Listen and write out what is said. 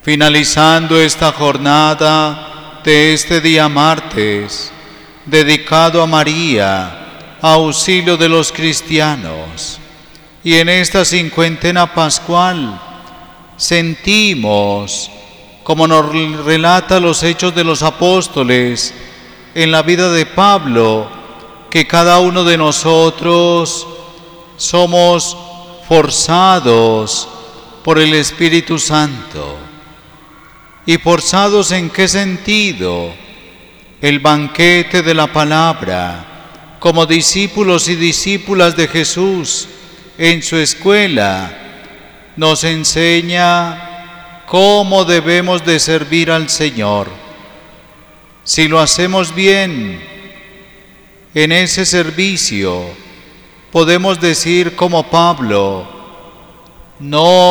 Finalizando esta jornada de este día martes, dedicado a María, auxilio de los cristianos, y en esta cincuentena pascual sentimos, como nos relata los Hechos de los Apóstoles, en la vida de Pablo, que cada uno de nosotros somos forzados por el Espíritu Santo. ¿Y forzados en qué sentido? El banquete de la palabra, como discípulos y discípulas de Jesús en su escuela, nos enseña cómo debemos de servir al Señor. Si lo hacemos bien, en ese servicio podemos decir como Pablo: no